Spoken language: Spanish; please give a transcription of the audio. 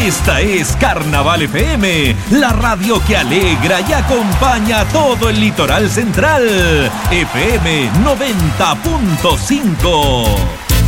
Esta es Carnaval FM, la radio que alegra y acompaña a todo el litoral central. FM 90.5.